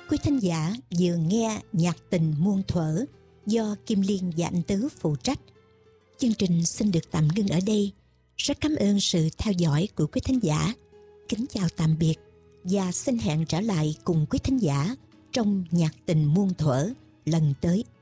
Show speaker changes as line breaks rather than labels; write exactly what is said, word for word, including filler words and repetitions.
quý thính giả vừa nghe Nhạc tình muôn thuở do Kim Liên và Anh Tứ phụ trách. Chương trình xin được tạm ngưng ở đây. Rất cảm ơn sự theo dõi của quý thính giả. Kính chào tạm biệt và xin hẹn trở lại cùng quý thính giả trong Nhạc tình muôn thuở lần tới.